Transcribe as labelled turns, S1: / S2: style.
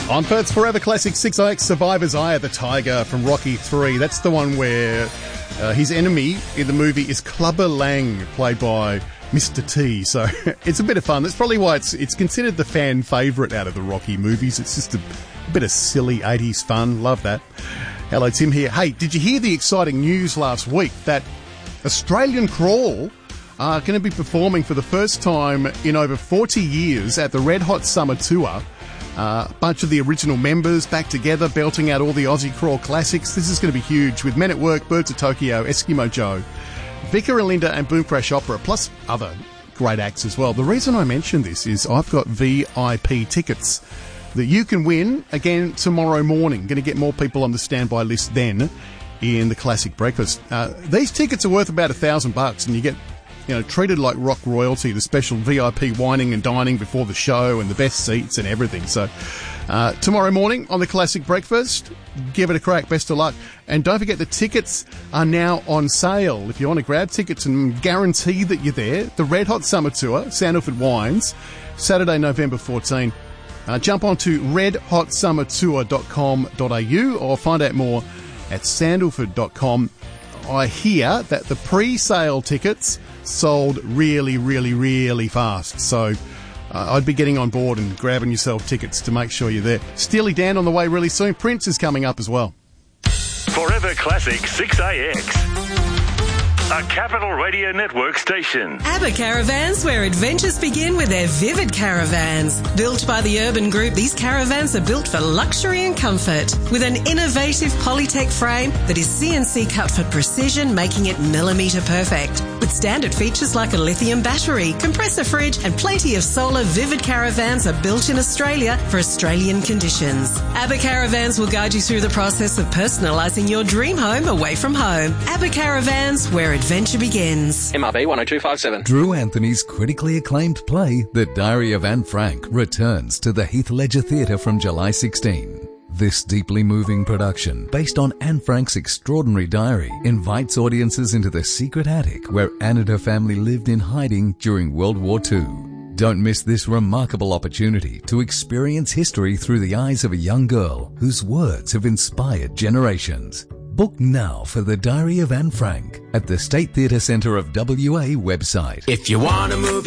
S1: On Perth's Forever Classic 6IX, Survivor's Eye of the Tiger from Rocky 3. That's the one where his enemy in the movie is Clubber Lang, played by Mr. T. So it's a bit of fun. That's probably why it's considered the fan favourite out of the Rocky movies. It's just a bit of silly 80s fun. Love that. Hello, Tim here. Hey, did you hear the exciting news last week that Australian Crawl are going to be performing for the first time in over 40 years at the Red Hot Summer Tour? A bunch of the original members back together, belting out all the Aussie Crawl classics. This is going to be huge with Men at Work, Birds of Tokyo, Eskimo Joe, Vicar and Linda and Boom Crash Opera, plus other great acts as well. The reason I mention this is I've got VIP tickets that you can win again tomorrow morning. Going to get more people on the standby list then in the Classic Breakfast. These tickets are worth about $1,000 and you get treated like rock royalty, the special VIP wining and dining before the show and the best seats and everything. So tomorrow morning on the Classic Breakfast, give it a crack. Best of luck. And don't forget the tickets are now on sale. If you want to grab tickets and guarantee that you're there, the Red Hot Summer Tour, Sandalford Wines, Saturday, November 14. Jump on to redhotsummertour.com.au or find out more at sandalford.com. I hear that the pre-sale tickets sold really, really, really fast. So I'd be getting on board and grabbing yourself tickets to make sure you're there. Steely Dan on the way really soon. Prince is coming up as well.
S2: Forever Classic 6AX. A Capital Radio Network station.
S3: ABBA Caravans, where adventures begin with their Vivid Caravans. Built by the Urban Group, these caravans are built for luxury and comfort. With an innovative Polytech frame that is CNC cut for precision, making it millimetre perfect. With standard features like a lithium battery, compressor fridge and plenty of solar, Vivid Caravans are built in Australia for Australian conditions. ABBA Caravans will guide you through the process of personalising your dream home away from home. ABBA Caravans, where adventure begins.
S4: MRB 10257.
S5: Drew Anthony's critically acclaimed play, The Diary of Anne Frank, returns to the Heath Ledger Theatre from July 16. This deeply moving production, based on Anne Frank's extraordinary diary, invites audiences into the secret attic where Anne and her family lived in hiding during World War II. Don't miss this remarkable opportunity to experience history through the eyes of a young girl whose words have inspired generations. Book now for The Diary of Anne Frank at the State Theatre Centre of WA website.
S6: If you want to move